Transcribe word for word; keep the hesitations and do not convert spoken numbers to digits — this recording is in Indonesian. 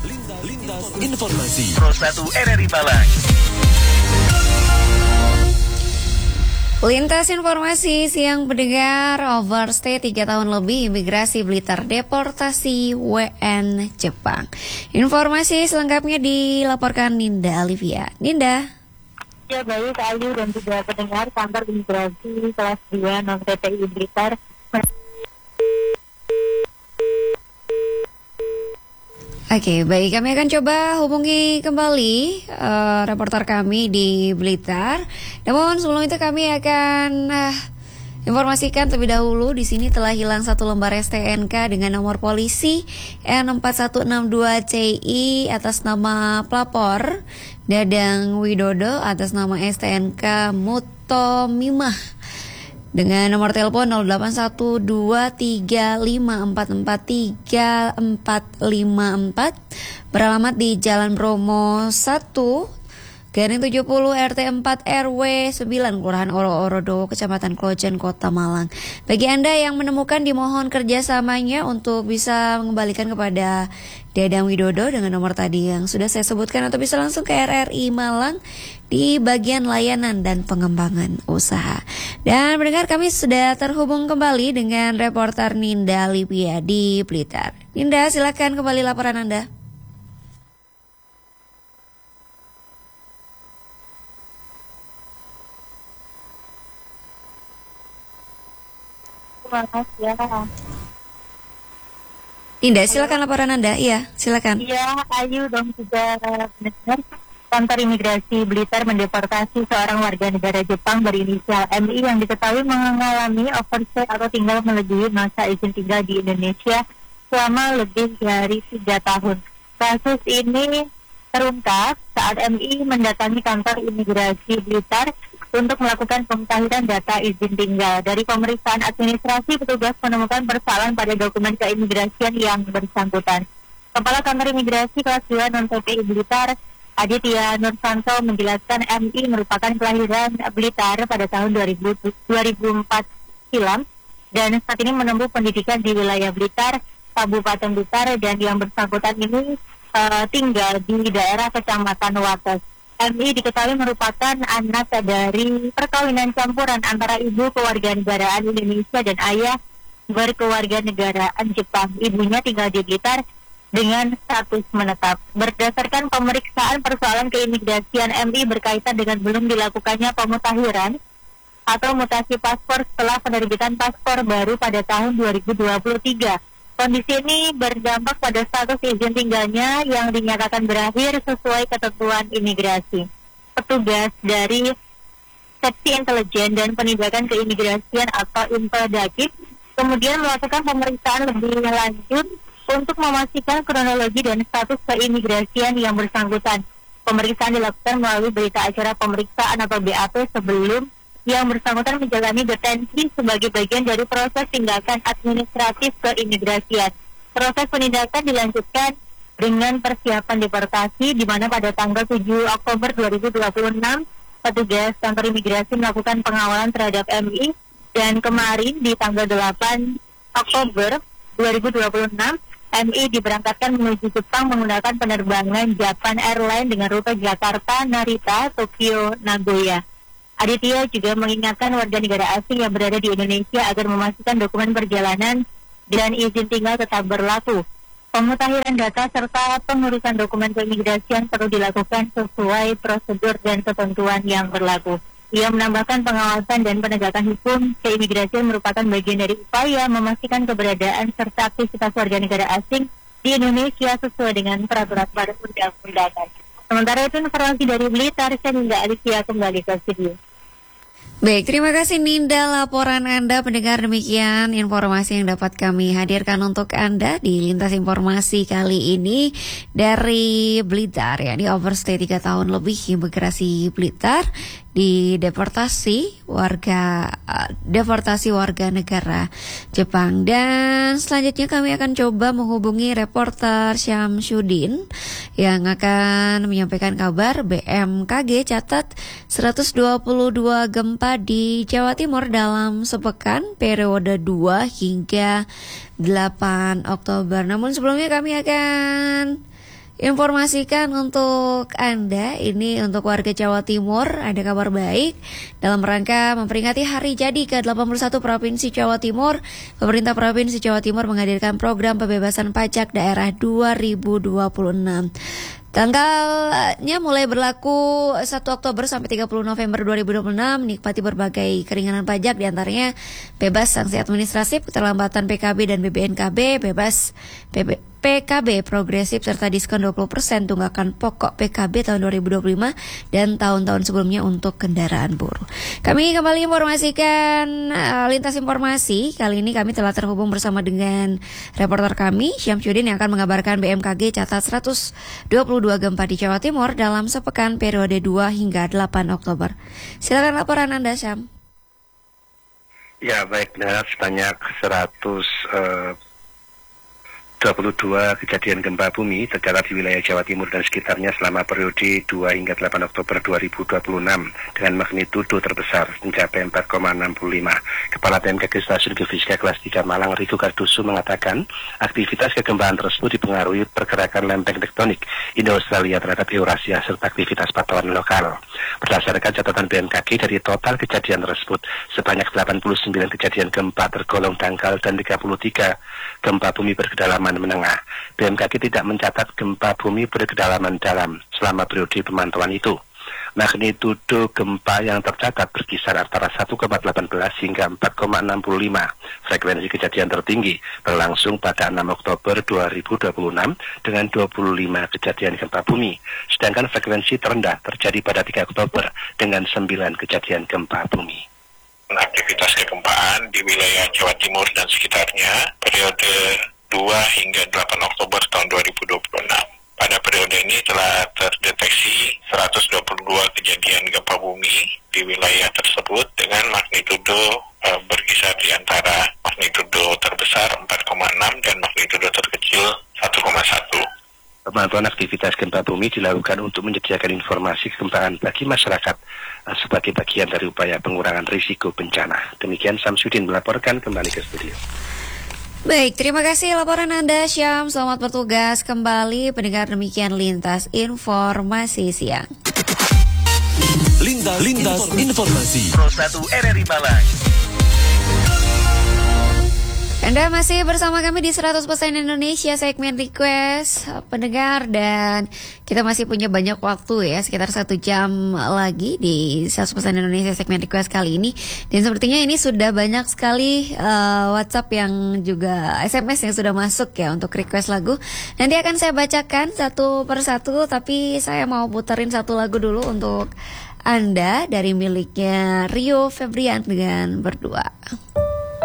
Lintas Informasi Pro satu R R I Malang. Lintas Informasi siang pendengar, overstay tiga tahun lebih imigrasi Blitar deportasi W N Jepang. Informasi selengkapnya dilaporkan Ninda Olivia. Ninda. Ya baik, Ayu dan juga pendengar, kantor imigrasi kelas dua non T P I Blitar. Oke, baik, kami akan coba hubungi kembali uh, reporter kami di Blitar. Namun sebelum itu kami akan uh, informasikan terlebih dahulu di sini telah hilang satu lembar S T N K dengan nomor polisi N empat satu enam dua C I atas nama pelapor Dadang Widodo, atas nama S T N K Mutomimah. Dengan nomor telepon nol delapan satu dua tiga lima empat empat tiga empat lima empat, beralamat di Jalan Bromo satu, Garing tujuh puluh R T empat R W sembilan, Kelurahan Oro-Orodo, Kecamatan Klojen, Kota Malang. Bagi Anda yang menemukan, dimohon kerjasamanya untuk bisa mengembalikan kepada Dadang Widodo dengan nomor tadi yang sudah saya sebutkan, atau bisa langsung ke R R I Malang di bagian layanan dan pengembangan usaha. Dan mendengar, kami sudah terhubung kembali dengan reporter Ninda Olivia di Blitar. Ninda, silakan kembali laporan Anda. Ya. Ninda, silakan laporan Anda. Iya, silakan. Iya, Ayu dan juga pendengar, kantor imigrasi Blitar mendeportasi seorang warga negara Jepang berinisial M I yang diketahui mengalami overstay atau tinggal melebihi masa izin tinggal di Indonesia selama lebih dari tiga tahun. Kasus ini terungkap saat M I mendatangi kantor imigrasi Blitar untuk melakukan pemutahiran data izin tinggal. Dari pemeriksaan administrasi, petugas menemukan persoalan pada dokumen keimigrasian yang bersangkutan. Kepala Kantor Imigrasi kelas dua non T P I Blitar, Aditya Nursanto, menjelaskan M I merupakan kelahiran Blitar pada tahun dua ribu, dua ribu empat silam dan saat ini menempuh pendidikan di wilayah Blitar, Kabupaten Blitar, dan yang bersangkutan ini uh, tinggal di daerah Kecamatan Wates. M I diketahui merupakan anak dari perkawinan campuran antara ibu kewarganegaraan Indonesia dan ayah berkewarganegaraan Jepang. Ibunya tinggal di Blitar dengan status menetap. Berdasarkan pemeriksaan persoalan keimigrasian, M I berkaitan dengan belum dilakukannya pemutahiran atau mutasi paspor setelah penerbitan paspor baru pada tahun dua ribu dua puluh tiga. Kondisi ini berdampak pada status izin tinggalnya yang dinyatakan berakhir sesuai ketentuan imigrasi. Petugas dari Seksi Intelijen dan Penindakan Keimigrasian atau Impedakip kemudian melakukan pemeriksaan lebih lanjut untuk memastikan kronologi dan status keimigrasian yang bersangkutan. Pemeriksaan dilakukan melalui berita acara pemeriksaan atau B A P sebelum yang bersangkutan menjalani detensi sebagai bagian dari proses tindakan administratif keimigrasian. Proses penindakan dilanjutkan dengan persiapan deportasi, di mana pada tanggal tujuh Oktober dua ribu dua puluh enam, petugas kantor imigrasi melakukan pengawalan terhadap M I, dan kemarin di tanggal delapan Oktober dua ribu dua puluh enam, M I diberangkatkan menuju Jepang menggunakan penerbangan Japan Airlines dengan rute Jakarta, Narita, Tokyo, Nagoya. Aditya juga mengingatkan warga negara asing yang berada di Indonesia agar memastikan dokumen perjalanan dan izin tinggal tetap berlaku. Pemutahiran data serta pengurusan dokumen keimigrasian perlu dilakukan sesuai prosedur dan ketentuan yang berlaku. Ia menambahkan pengawasan dan penegakan hukum keimigrasian merupakan bagian dari upaya memastikan keberadaan serta aktivitas warga negara asing di Indonesia sesuai dengan peraturan perundang-undangan. Sementara itu, informasi dari Blitar, saya Ninda Olivia kembali ke studio. Baik, terima kasih Ninda laporan Anda. Pendengar, demikian informasi yang dapat kami hadirkan untuk Anda di Lintas Informasi kali ini dari Blitar, ya, di overstay tiga tahun lebih imigrasi Blitar di deportasi warga uh, deportasi warga negara Jepang. Dan selanjutnya kami akan coba menghubungi reporter Syamsuddin yang akan menyampaikan kabar B M K G catat seratus dua puluh dua gempa di Jawa Timur dalam sepekan periode dua hingga delapan Oktober. Namun sebelumnya kami akan informasikan untuk Anda, ini untuk warga Jawa Timur, ada kabar baik. Dalam rangka memperingati hari jadi ke delapan puluh satu Provinsi Jawa Timur, pemerintah Provinsi Jawa Timur menghadirkan program pembebasan pajak daerah dua ribu dua puluh enam. Tanggalnya mulai berlaku satu Oktober sampai tiga puluh November dua ribu dua puluh enam, nikmati berbagai keringanan pajak, diantaranya bebas sanksi administratif, keterlambatan P K B dan B B N K B, bebas P B, P K B progresif, serta diskon dua puluh persen tunggakan pokok P K B tahun dua ribu dua puluh lima dan tahun-tahun sebelumnya untuk kendaraan buruh. Kami kembali informasikan uh, lintas informasi. Kali ini kami telah terhubung bersama dengan reporter kami, Syamsuddin, yang akan mengabarkan B M K G catat seratus dua puluh dua gempa di Jawa Timur dalam sepekan periode dua hingga delapan Oktober. Silakan laporan Anda, Syam. Ya, baik, benar, sebanyak seratus dua puluh dua kejadian gempa bumi tercatat di wilayah Jawa Timur dan sekitarnya selama periode dua hingga delapan Oktober dua ribu dua puluh enam dengan magnitudo terbesar mencapai empat koma enam puluh lima. Kepala B M K G Stasiun Geofisika Kelas tiga Malang, Riko Kardusu, mengatakan aktivitas kegempaan tersebut dipengaruhi pergerakan lempeng tektonik Indo-Australia terhadap Eurasia serta aktivitas pantauan lokal. Berdasarkan catatan B M K G, dari total kejadian tersebut sebanyak delapan puluh sembilan kejadian gempa tergolong dangkal dan tiga puluh tiga gempa bumi berkedalaman menengah. B M K G tidak mencatat gempa bumi berkedalaman dalam selama periode pemantauan itu. Magnitudo gempa yang tercatat berkisar antara satu koma satu delapan hingga empat koma enam lima. Frekuensi kejadian tertinggi berlangsung pada enam Oktober dua ribu dua puluh enam dengan dua puluh lima kejadian gempa bumi. Sedangkan frekuensi terendah terjadi pada tiga Oktober dengan sembilan kejadian gempa bumi. Aktivitas kegempaan di wilayah Jawa Timur dan sekitarnya periode dua hingga delapan Oktober tahun dua ribu dua puluh enam. Pada periode ini telah terdeteksi seratus dua puluh dua kejadian gempa bumi di wilayah tersebut dengan magnitudo e, berkisar di antara magnitudo terbesar empat koma enam dan magnitudo terkecil satu koma satu. Pemantauan aktivitas gempa bumi dilakukan untuk menyediakan informasi kegempaan bagi masyarakat e, sebagai bagian dari upaya pengurangan risiko bencana. Demikian Syamsuddin melaporkan kembali ke studio. Baik, terima kasih laporan Anda, Syam. Selamat bertugas kembali. Pendengar, demikian Lintas Informasi Siang. Lintas, Lintas Informasi Pro satu R R I Malang. Anda masih bersama kami di seratus persen Indonesia, segmen request pendengar, dan kita masih punya banyak waktu ya, sekitar satu jam lagi di seratus persen Indonesia segmen request kali ini. Dan sepertinya ini sudah banyak sekali uh, WhatsApp yang juga S M S yang sudah masuk ya untuk request lagu. Nanti akan saya bacakan satu persatu, tapi saya mau puterin satu lagu dulu untuk Anda dari miliknya Rio Febrian dengan Berdua.